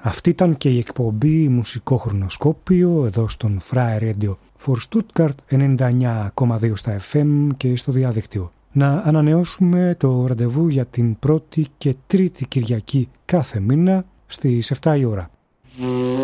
Αυτή ήταν και η εκπομπή Μουσικό Χρονοσκόπιο εδώ στον Fry Radio for Stuttgart 99,2 στα FM και στο διαδίκτυο. Να ανανεώσουμε το ραντεβού για την πρώτη και τρίτη Κυριακή κάθε μήνα στις 7 η ώρα.